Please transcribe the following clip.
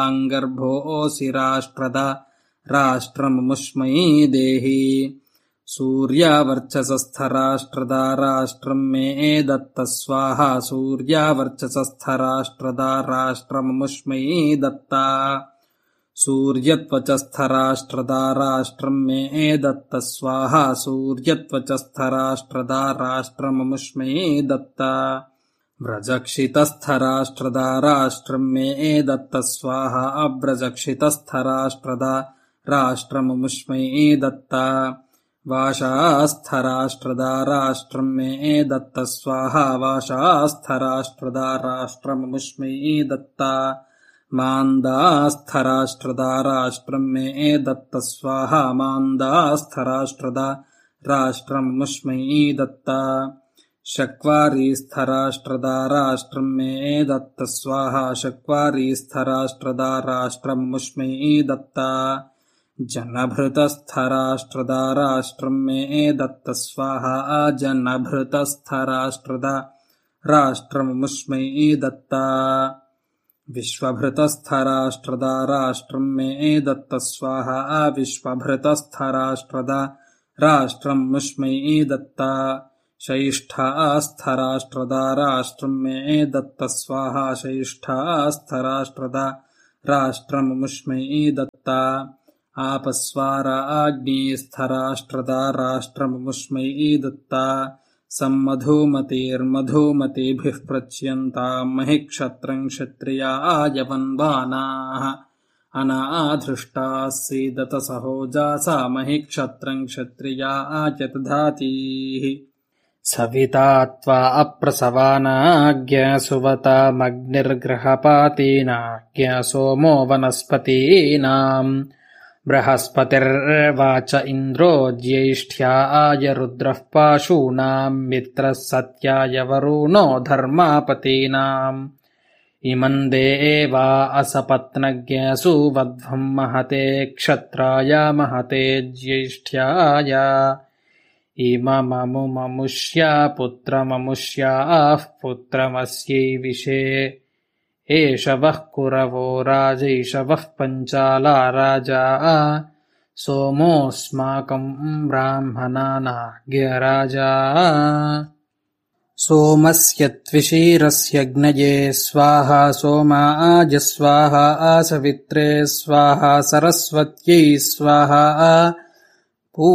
गर्भोऽसि राष्ट्रदा राष्ट्रममुष्मै देहि सूर्यावर्चसस्थराष्ट्रदा राष्ट्रं मे दत्त स्वाहा सूर्यावर्चसस्थराष्ट्रदा राष्ट्रममुष्मै दत्ता सूर्यत्वचस्थराष्ट्रदा राष्ट्रं मे दत्त स्वाहा सूर्यत्वचस्थराष्ट्रदा राष्ट्रममुष्मै दत्ता व्रजक्षितस्थराष्ट्रदा राष्ट्रं मे दत्त स्वाहा अव्रजक्षितस्थराष्ट्रदा राष्ट्रममुष्मै दत्ता वाशास्थराष्ट्रदा राष्ट्रं मे दत्त स्वाहा वाशास्थराष्ट्रदा राष्ट्रममुष्मै दत्ता मान्दास्थराष्ट्रदा राष्ट्रं मे दत्त स्वाहा मान्दास्थराष्ट्रदा राष्ट्रममुष्मै दत्ता शक्वारीस्थराष्ट्रदा राष्ट्रं मे दत्त स्वाहा शक्वारीस्थराष्ट्रदा राष्ट्रममुष्मै दत्ता जनभृतस्थराष्ट्रदा राष्ट्रं मे दत्त स्वाहा जनभृतस्थराष्ट्रदा राष्ट्रममुष्मै दत्ता विश्वभृतस्थराष्ट्रदा राष्ट्रं मे दत्त स्वाहा विश्वभृतस्थराष्ट्रदा राष्ट्रममुष्मै दत्ता शैष्ठास्थराष्ट्रदा राष्ट्रं मे दत्त स्वाहा शैष्ठास्थराष्ट्रदा राष्ट्रममुष्मै दत्ता आपस्वाराग्निस्थराष्ट्रदा राष्ट्रममुष्मै दत्ता सम्मधुमतेर्मधुमतीभिः प्रच्यन्तां महिक्षत्रं क्षत्रिया यवन्वानाः अनाधृष्टाः सीदत सहोजासा महिक्षत्रं क्षत्रिया यतधातीः सविता त्वा अप्रसवानाज्ञ सुवतामग्निर्गृहपातीनाज्ञ सोमो वनस्पतीनाम् बृहस्पतिर्वाच इन्द्रो ज्येष्ठ्याय रुद्रः पाशूनाम् मित्रः सत्याय वरुणो धर्मापतीनाम् इमं देवा असपत्नज्ञ सुवध्वं महते क्षत्राय महते ज्येष्ठ्याय इमममुममुष्या पुत्रममुष्याः पुत्रमस्यै विशे एष वः कुरवो राजैष वः पञ्चाला राजा सोमोऽस्माकं ब्राह्मणानाज्ञराजा सोमस्य त्विषीरस्यग्नये स्वाहा सोमाय स्वाहा सवित्रे स्वाहा सरस्वत्यै स्वाहा